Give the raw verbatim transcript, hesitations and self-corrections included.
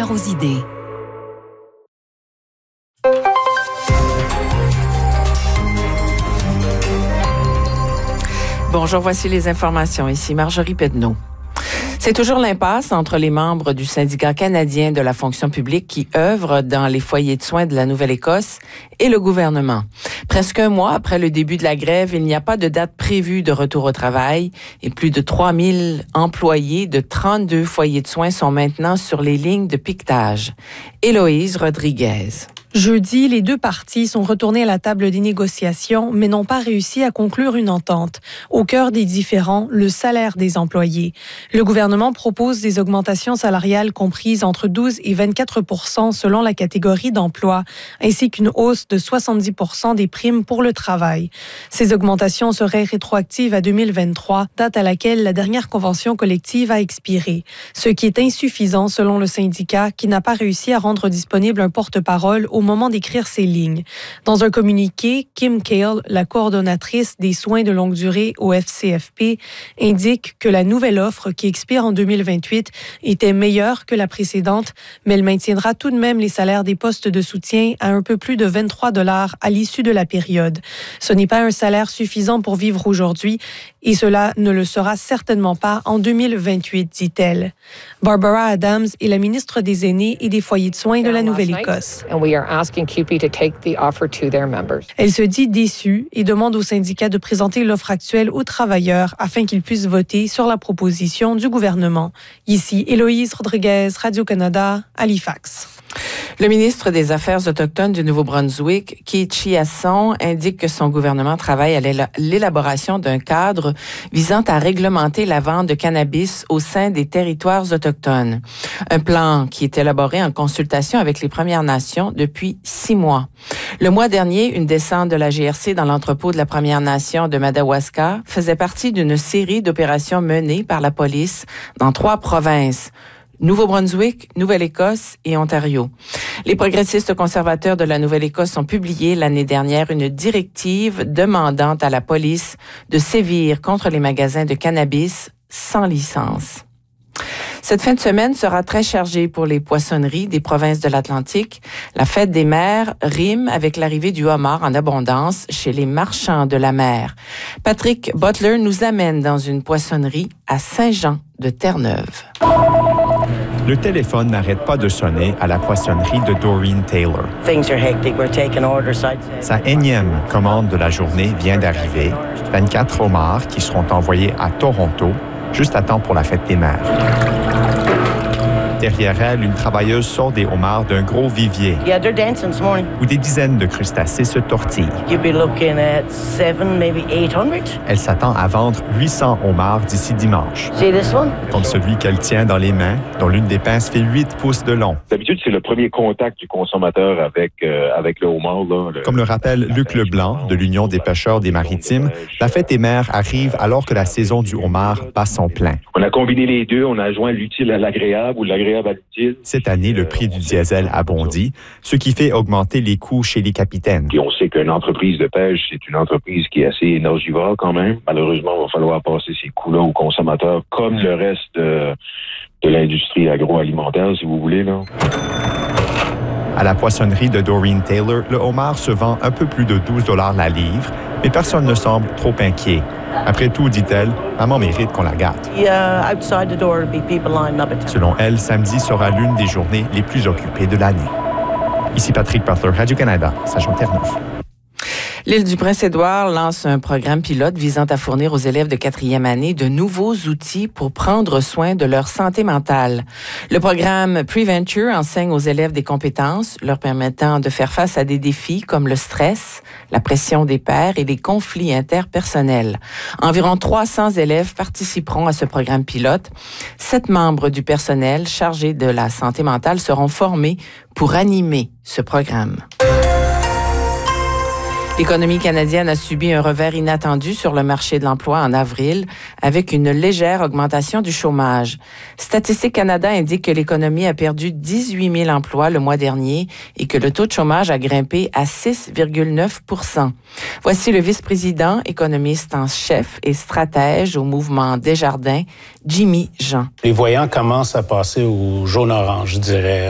Foire aux idées. Bonjour, voici les informations. Ici Marjorie Pedneau. C'est toujours l'impasse entre les membres du syndicat canadien de la fonction publique qui œuvrent dans les foyers de soins de la Nouvelle-Écosse et le gouvernement. Presque un mois après le début de la grève, il n'y a pas de date prévue de retour au travail et plus de trois mille employés de trente-deux foyers de soins sont maintenant sur les lignes de piquetage. Héloïse Rodriguez. Jeudi, les deux parties sont retournées à la table des négociations, mais n'ont pas réussi à conclure une entente. Au cœur des différends, le salaire des employés. Le gouvernement propose des augmentations salariales comprises entre douze et vingt-quatre pour cent selon la catégorie d'emploi, ainsi qu'une hausse de soixante-dix pour cent des primes pour le travail. Ces augmentations seraient rétroactives à deux mille vingt-trois, date à laquelle la dernière convention collective a expiré, ce qui est insuffisant selon le syndicat qui n'a pas réussi à rendre disponible un porte-parole au au moment d'écrire ces lignes. Dans un communiqué, Kim Cale, la coordonnatrice des soins de longue durée au F C F P, indique que la nouvelle offre qui expire en deux mille vingt-huit était meilleure que la précédente, mais elle maintiendra tout de même les salaires des postes de soutien à un peu plus de vingt-trois dollars à l'issue de la période. Ce n'est pas un salaire suffisant pour vivre aujourd'hui et cela ne le sera certainement pas en deux mille vingt-huit, dit-elle. Barbara Adams est la ministre des Aînés et des foyers de soins de la Nouvelle-Écosse. Elle se dit déçue et demande au syndicat de présenter l'offre actuelle aux travailleurs afin qu'ils puissent voter sur la proposition du gouvernement. Ici, Héloïse Rodriguez, Radio-Canada, Halifax. Le ministre des Affaires autochtones du Nouveau-Brunswick, Keith Chiasson, indique que son gouvernement travaille à l'élaboration d'un cadre visant à réglementer la vente de cannabis au sein des territoires autochtones. Un plan qui est élaboré en consultation avec les Premières Nations depuis six mois. Le mois dernier, une descente de la G R C dans l'entrepôt de la Première Nation de Madawaska faisait partie d'une série d'opérations menées par la police dans trois provinces. Nouveau-Brunswick, Nouvelle-Écosse et Ontario. Les progressistes conservateurs de la Nouvelle-Écosse ont publié l'année dernière une directive demandant à la police de sévir contre les magasins de cannabis sans licence. Cette fin de semaine sera très chargée pour les poissonneries des provinces de l'Atlantique. La fête des mers rime avec l'arrivée du homard en abondance chez les marchands de la mer. Patrick Butler nous amène dans une poissonnerie à Saint-Jean de Terre-Neuve. Le téléphone n'arrête pas de sonner à la poissonnerie de Doreen Taylor. Sa énième commande de la journée vient d'arriver. vingt-quatre homards qui seront envoyés à Toronto, juste à temps pour la fête des mers. Derrière elle, une travailleuse sort des homards d'un gros vivier où des dizaines de crustacés se tortillent. Elle s'attend à vendre huit cents homards d'ici dimanche. Comme celui qu'elle tient dans les mains, dont l'une des pinces fait huit pouces de long. D'habitude, c'est le premier contact du consommateur avec, euh, avec le homard. Là, le... Comme le rappelle Luc Leblanc de l'Union des pêcheurs des Maritimes, la fête des mers arrive alors que la saison du homard bat son plein. On a combiné les deux, on a joint l'utile à l'agréable ou l'agréable. Cette année, le prix du diesel a bondi, ce qui fait augmenter les coûts chez les capitaines. Puis on sait qu'une entreprise de pêche, c'est une entreprise qui est assez énergivore quand même. Malheureusement, il va falloir passer ces coûts-là aux consommateurs, comme le reste de, de l'industrie agroalimentaire, si vous voulez, là. À la poissonnerie de Doreen Taylor, le homard se vend un peu plus de douze dollars la livre, mais personne ne semble trop inquiet. Après tout, dit-elle, maman mérite qu'on la gâte. Selon elle, samedi sera l'une des journées les plus occupées de l'année. Ici Patrick Butler, Radio-Canada, Saint-Jean de Terre-Neuve. L'île du Prince-Édouard lance un programme pilote visant à fournir aux élèves de quatrième année de nouveaux outils pour prendre soin de leur santé mentale. Le programme Preventure enseigne aux élèves des compétences leur permettant de faire face à des défis comme le stress, la pression des pairs et les conflits interpersonnels. Environ trois cents élèves participeront à ce programme pilote. Sept membres du personnel chargés de la santé mentale seront formés pour animer ce programme. L'économie canadienne a subi un revers inattendu sur le marché de l'emploi en avril, avec une légère augmentation du chômage. Statistique Canada indique que l'économie a perdu dix-huit mille emplois le mois dernier et que le taux de chômage a grimpé à six virgule neuf pour cent. Voici le vice-président, économiste en chef et stratège au mouvement Desjardins, Jimmy Jean. Les voyants commencent à passer au jaune-orange, je dirais.